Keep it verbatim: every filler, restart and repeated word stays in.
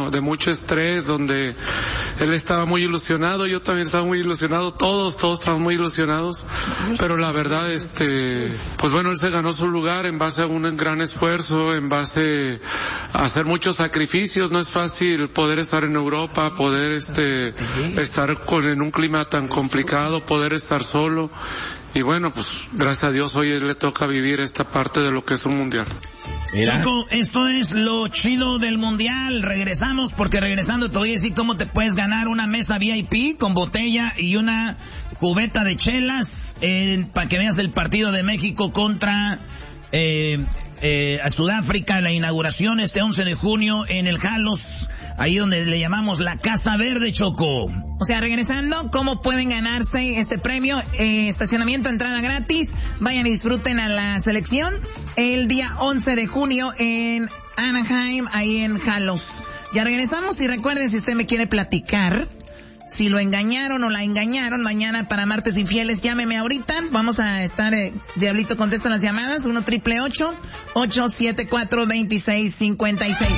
de mucho estrés, donde él estaba muy ilusionado, yo también estaba muy ilusionado, todos, todos estaban muy ilusionados, pero la verdad, este, pues bueno, él se ganó su lugar en base a un gran esfuerzo, en base a hacer muchos sacrificios. No es fácil poder estar en Europa, poder este, estar con, en un clima tan complicado, poder estar solo. Y bueno, pues gracias a Dios hoy le toca vivir esta parte de lo que es un mundial. Mira. Choco, esto es lo chido del mundial. Regresamos porque regresando te voy a decir cómo te puedes ganar una mesa V I P con botella y una cubeta de chelas eh, para que veas el partido de México contra eh, eh, a Sudáfrica, la inauguración este once de junio en el Jalos, ahí donde le llamamos la Casa Verde, Choco. O sea, regresando, ¿cómo pueden ganarse este premio? Eh, estacionamiento, entrada gratis. Vayan y disfruten a la selección el día once de junio en Anaheim, ahí en Jalos. Ya regresamos y recuerden, si usted me quiere platicar si lo engañaron o la engañaron, mañana para Martes Infieles, llámeme ahorita. Vamos a estar, eh, Diablito contesta las llamadas, uno triple ocho, ocho siete cuatro, dos seis cinco seis.